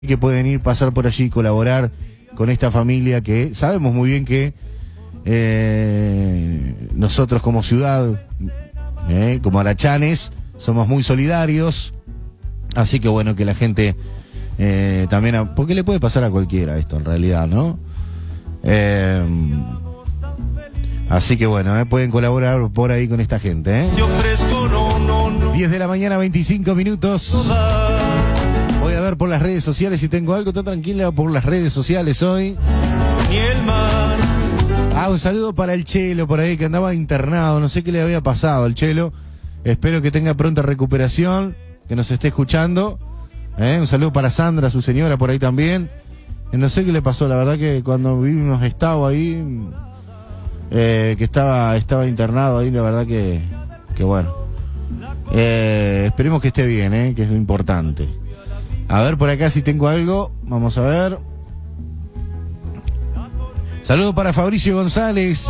que pueden ir, pasar por allí y colaborar con esta familia que sabemos muy bien que nosotros como ciudad, como arachanes, somos muy solidarios. Así que bueno, que la gente también, porque le puede pasar a cualquiera esto en realidad, ¿no? Así que bueno, pueden colaborar por ahí con esta gente, Yo ofrezco, no. 10 de la mañana, 25 minutos. Voy a ver por las redes sociales si tengo algo. Está tranquila por las redes sociales hoy. Ni el mar. Un saludo para el Chelo por ahí que andaba internado. No sé qué le había pasado al Chelo. Espero que tenga pronta recuperación, que nos esté escuchando. Un saludo para Sandra, su señora, por ahí también. No sé qué le pasó, la verdad que cuando vi unos estados ahí, que estaba internado ahí, la verdad que bueno. Esperemos que esté bien, que es lo importante. A ver por acá si tengo algo. Vamos a ver. Saludo para Fabricio González.